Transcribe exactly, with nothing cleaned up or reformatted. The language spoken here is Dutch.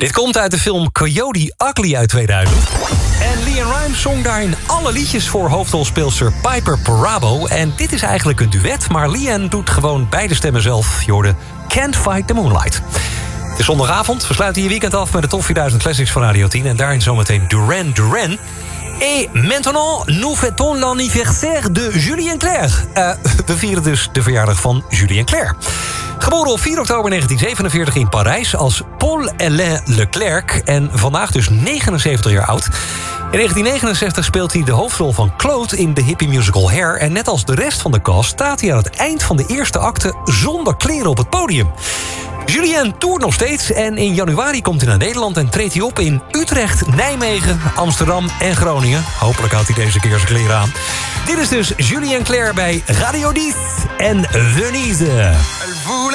Dit komt uit de film Coyote Ugly uit tweeduizend. En LeAnn Rimes zong daarin alle liedjes voor hoofdrolspeelster Piper Perabo. En dit is eigenlijk een duet, maar LeAnn doet gewoon beide stemmen zelf. Je hoorde Can't Fight the Moonlight. Het is zondagavond, we sluiten je weekend af met de Top vierduizend Classics van Radio tien. En daarin zometeen Duran Duran. Et maintenant, nous fêtons l'anniversaire de Julien Clerc. Uh, we vieren dus de verjaardag van Julien Clerc. Geboren op vier oktober negentien zevenenveertig in Parijs als Paul-Alain Leclerc. En vandaag dus negenenzeventig jaar oud. In negentien negenenzestig speelt hij de hoofdrol van Claude in de hippie musical Hair. En net als de rest van de cast staat hij aan het eind van de eerste acte zonder kleren op het podium. Julien toert nog steeds en in januari komt hij naar Nederland en treedt hij op in Utrecht, Nijmegen, Amsterdam en Groningen. Hopelijk houdt hij deze keer zijn kleren aan. Dit is dus Julien Clerc bij Radio tien en Venise.